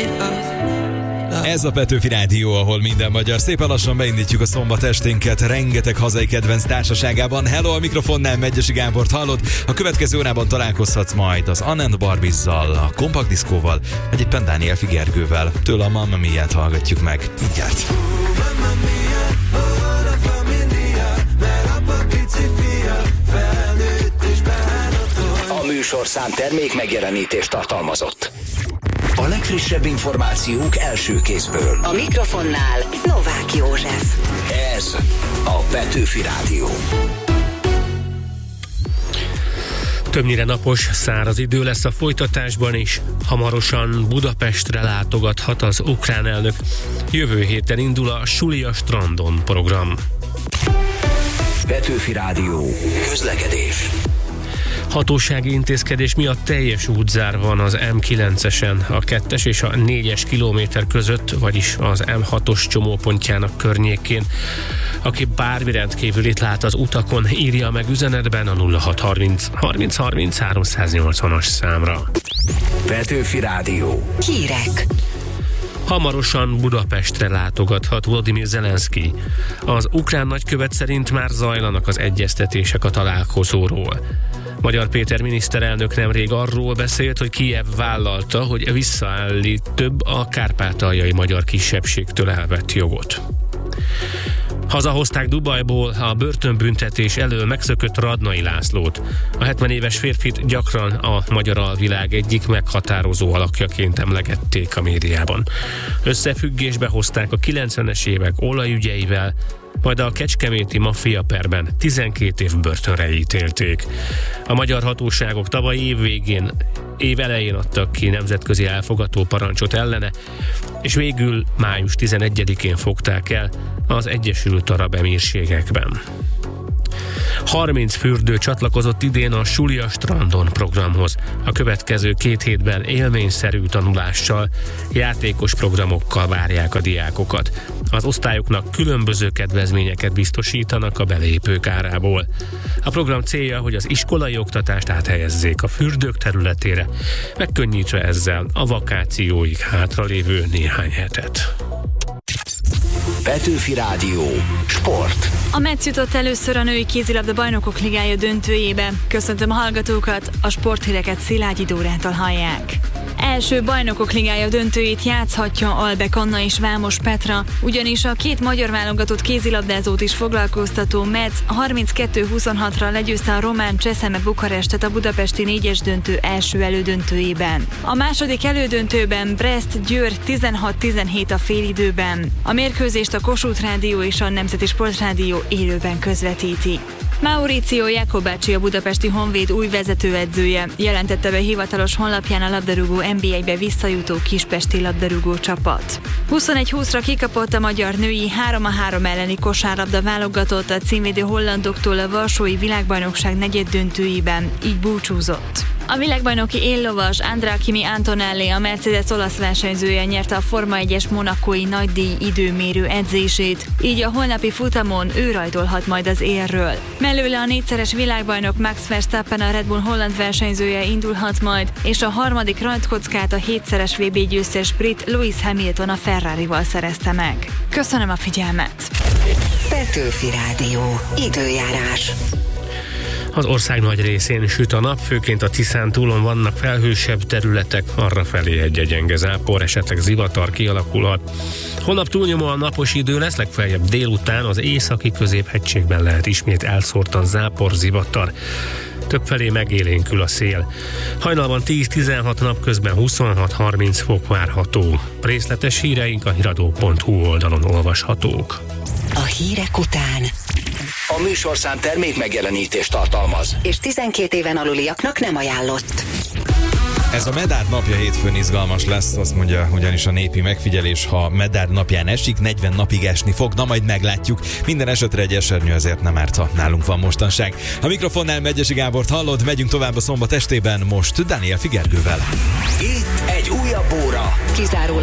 Ez a Petőfi Rádió, ahol minden magyar. Szépen lassan beindítjuk a szombat esténket rengeteg hazai kedvenc társaságában. Hello, a mikrofonnál Megyesi Gábort hallod. A következő órában találkozhatsz majd az Anand Barbizzal, a Kompakt Diszkóval, vagy éppen Dániel Figergővel. Tőle a Mamma Miát hallgatjuk meg. Mindjárt. A műsorszám termék megjelenítést tartalmazott. A legfrissebb információk első kézből. A mikrofonnál Novák József. Ez a Petőfi Rádió. Többnyire napos, száraz idő lesz a folytatásban is. Hamarosan Budapestre látogathat az ukrán elnök. Jövő héten indul a Suli a strandon program. Petőfi Rádió. Közlekedés. Hatósági intézkedés miatt teljes útzár van az M9-esen, a 2-es és a 4-es kilométer között, vagyis az M6-os csomópontjának környékén. Aki bármi rendkívülit lát az utakon, írja meg üzenetben a 0630 30 30 380-as számra. Petőfi Rádió. Hírek. Hamarosan Budapestre látogathat Volodymyr Zelenszky. Az ukrán nagykövet szerint már zajlanak az egyeztetések a találkozóról. Magyar Péter miniszterelnök nemrég arról beszélt, hogy Kijev vállalta, hogy visszaállít több a kárpátaljai magyar kisebbségtől elvett jogot. Hazahozták Dubajból a börtönbüntetés elől megszökött Radnai Lászlót. A 70 éves férfit gyakran a magyar alvilág egyik meghatározó alakjaként emlegették a médiában. Összefüggésbe hozták a 90-es évek olajügyeivel, majd a kecskeméti maffia perben 12 év börtönre ítélték. A magyar hatóságok tavaly év elején adtak ki nemzetközi elfogató parancsot ellene, és végül május 11-én fogták el az Egyesült Arab Emírségekben. 30 fürdő csatlakozott idén a Suli a strandon programhoz. A következő 2 hétben élményszerű tanulással, játékos programokkal várják a diákokat. Az osztályoknak különböző kedvezményeket biztosítanak a belépők árából. A program célja, hogy az iskolai oktatást áthelyezzék a fürdők területére, megkönnyítve ezzel a vakációig hátralévő néhány hetet. Petőfi Rádió. Sport. A Metsz jutott először a női kézilabda bajnokok ligája döntőjébe. Köszöntöm a hallgatókat, a sporthíreket Szilágyi Dórától hallják. Első bajnokok ligája döntőjét játszhatja Albek Anna és Vámos Petra, ugyanis a 2 magyar válogatott kézilabdázót is foglalkoztató Metsz 32-26-ra legyőzte a román Cseszeme Bukarestet a budapesti 4-es döntő első elődöntőjében. A második elődöntőben Brest-Győr 16-17 a félidőben. A mérkőzést a Kossuth Rádió és a Nemzeti Sportrádió élőben közvetíti. Mauricio Jacobacci, a budapesti Honvéd új vezetőedzője, jelentette be hivatalos honlapján a labdarúgó NB1-be visszajutó kispesti labdarúgó csapat. 21-20-ra kikapott a magyar női 3-3 elleni kosárlabda válogatott a címvédő hollandoktól a Varsói világbajnokság negyeddöntőiben, így búcsúzott. A világbajnoki éllovas Andrea Kimi Antonelli, a Mercedes olasz versenyzője nyerte a Forma 1-es monakói nagydíj időmérő edzését, így a holnapi futamon ő rajtolhat majd az élről. Mellőle a 4-szeres világbajnok Max Verstappen, a Red Bull holland versenyzője indulhat majd, és a harmadik rajtkockát a 7-szeres VB győztes brit Lewis Hamilton a Ferrarival szerezte meg. Köszönöm a figyelmet! Petőfi Rádió. Időjárás. Az ország nagy részén süt a nap, főként a Tiszántúlon vannak felhősebb területek, arrafelé egy gyenge zápor, esetleg zivatar kialakulhat. Holnap túlnyomóan napos idő lesz, legfeljebb délután az északi középhegységben lehet ismét elszórtan zápor, zivatar. Többfelé megélénkül a szél. Hajnalban 10-16, napközben 26-30 fok várható. Részletes híreink a hiradó.hu oldalon olvashatók. A hírek után A műsorszám termék megjelenítést tartalmaz. és 12 éven aluliaknak nem ajánlott. Ez a Medárd napja hétfőn izgalmas lesz, azt mondja ugyanis a népi megfigyelés, ha Medárd napján esik, 40 napig esni fog, na majd meglátjuk. Minden esetre egy esernyő azért nem árt, ha nálunk van mostanság. A mikrofonnál Megyesi Gábort hallod, megyünk tovább a szombat estében, most Dániel Figergővel. Itt egy újabb óra. Kizárólag